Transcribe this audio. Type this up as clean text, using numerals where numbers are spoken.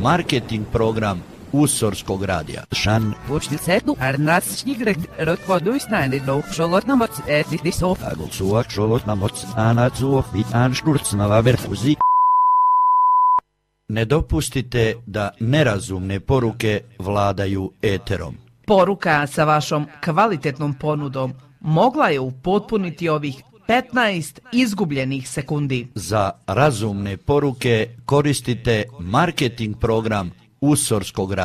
marketing program Usorskog radija. Šan. Počti setu, arnas šnigrek, rotvodu snajnedno, šolotnamoc, etisov. Agolsuva, šolotnamoc, anacuo, bitan šturcnava verfuzi. Ne dopustite da nerazumne poruke vladaju eterom. Poruka sa vašom kvalitetnom ponudom mogla je upotpuniti ovih 15 izgubljenih sekundi. Za razumne poruke koristite marketing program Usorskog radija.